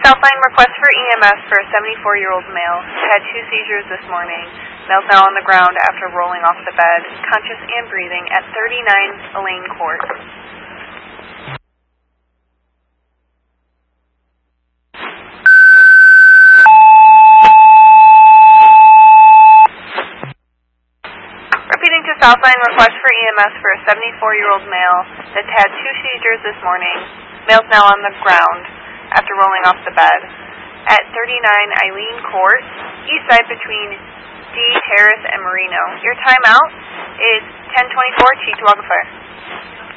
Southline request for EMS for a 74-year-old male who had 2 seizures this morning. Male's now on the ground after rolling off the bed, conscious and breathing, at 39 Elaine Court. Repeating to Southline request for EMS for a 74-year-old male that's had 2 seizures this morning. Male's now on the ground after rolling off the bed at 39 Eileen Court, east side between D Terrace and Marino. Your timeout is 10:24, Chief Wildfire.